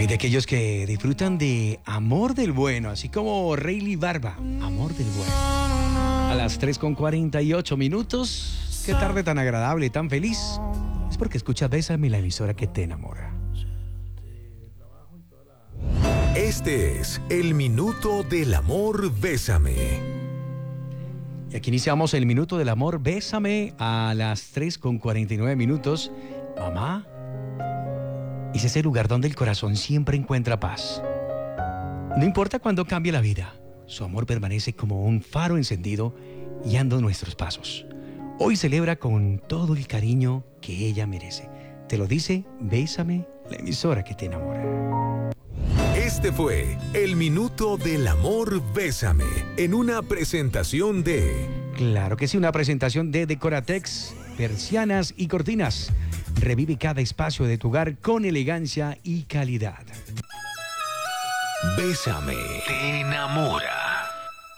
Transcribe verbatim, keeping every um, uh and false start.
Hay de aquellos que disfrutan de amor del bueno, así como Rayleigh Barba, amor del bueno. A las tres con cuarenta y ocho minutos, qué tarde tan agradable, tan feliz. Es porque escuchas Bésame, la emisora que te enamora. Este es el Minuto del Amor Bésame. Y aquí iniciamos el Minuto del Amor Bésame a las tres con cuarenta y nueve minutos. Mamá es ese lugar donde el corazón siempre encuentra paz. No importa cuándo cambie la vida, su amor permanece como un faro encendido guiando nuestros pasos. Hoy celebra con todo el cariño que ella merece. Te lo dice Bésame, la emisora que te enamora. Este fue el Minuto del Amor Bésame, en una presentación de... Claro que sí, una presentación de Decoratex, persianas y cortinas. Revive cada espacio de tu hogar con elegancia y calidad. Bésame, te enamora.